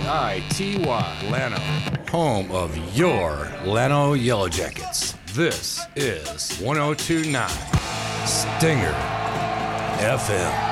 Lano, home of your Lano Yellow Jackets. This is 102.9 Stinger FM.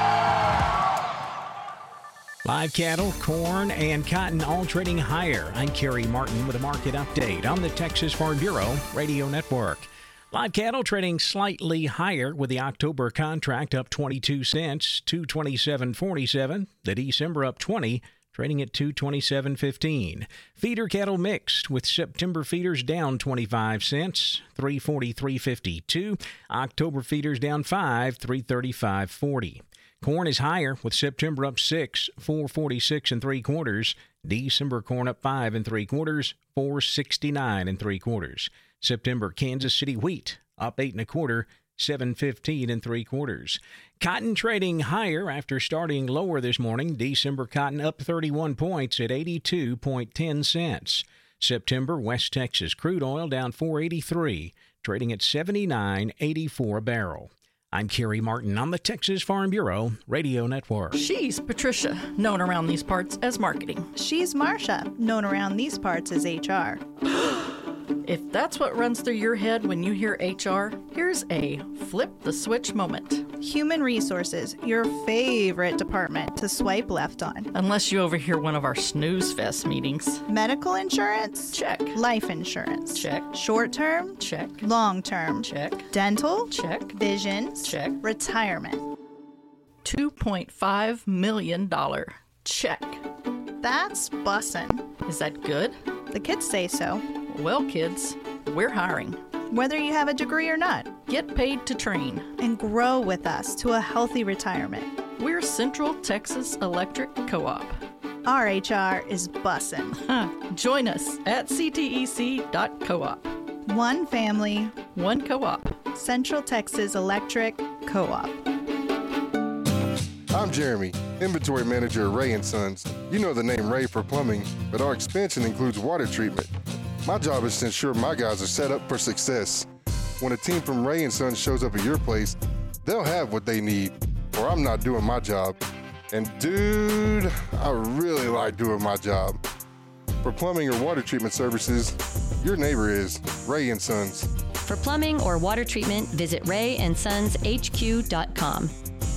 Live cattle, corn, and cotton all trading higher. I'm Kerry Martin with a market update on the Texas Farm Bureau Radio Network. Live cattle trading slightly higher with the October contract up 22 cents, $227.47. The December up 20, trading at $227.15. Feeder cattle mixed with September feeders down 25 cents, $343.52. October feeders down 5, $335.40. Corn is higher with September up 6, $446 3/4. December corn up 5 3/4, $469 3/4. September Kansas City wheat up 8 1/4, $715 3/4. Cotton trading higher after starting lower this morning. December cotton up 31 points at 82.10 cents. September West Texas crude oil down 483, trading at 79.84 a barrel. I'm Kerry Martin on the Texas Farm Bureau Radio Network. She's Patricia, known around these parts as marketing. She's Marcia, known around these parts as HR. If that's what runs through your head when you hear HR, here's a flip the switch moment. Human Resources, your favorite department to swipe left on. Unless you overhear one of our snooze fest meetings. Medical insurance? Check. Life insurance? Check. Short term? Check. Long term? Check. Dental? Check. Vision? Check. Retirement? $2.5 million check. That's bussin'. Is that good? The kids say so. Well, kids, we're hiring. Whether you have a degree or not. Get paid to train. And grow with us to a healthy retirement. We're Central Texas Electric Co-op. Our HR is bussin'. Join us at ctec.coop. One family. One co-op. Central Texas Electric Co-op. I'm Jeremy, inventory manager at Ray & Sons. You know the name Ray for plumbing, but our expansion includes water treatment. My job is to ensure my guys are set up for success. When a team from Ray & Sons shows up at your place, they'll have what they need, or I'm not doing my job. And dude, I really like doing my job. For plumbing or water treatment services, your neighbor is Ray & Sons. For plumbing or water treatment, visit rayandsonshq.com.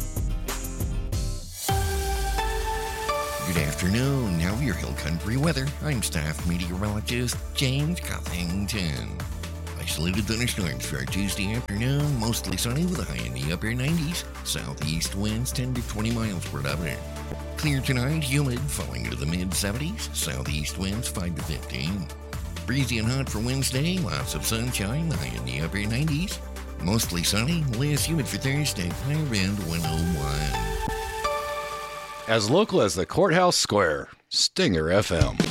Good afternoon. Now your Hill Country weather. I'm staff meteorologist James Cothington. Isolated thunderstorms for our Tuesday afternoon. Mostly sunny with a high in the upper 90s. Southeast winds 10 to 20 miles per hour. Clear tonight, humid, falling into the mid-70s. Southeast winds 5 to 15. Breezy and hot for Wednesday. Lots of sunshine, high in the upper 90s. Mostly sunny, less humid for Thursday. Higher end 101. As local as the Courthouse Square, Stinger FM.